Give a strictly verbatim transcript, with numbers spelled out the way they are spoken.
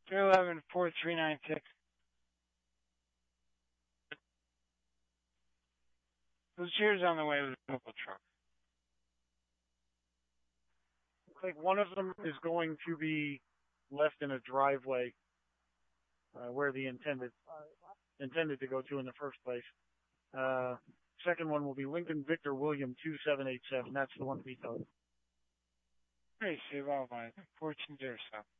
three eleven four three nine six. Those cheers on the way with a couple trucks. Looks like one of them is going to be left in a driveway uh, where the intended intended to go to in the first place. Uh, second one will be Lincoln Victor William two seven eight seven. That's the one to be towed. Hey, Steve, all mine. fourteen zero seven.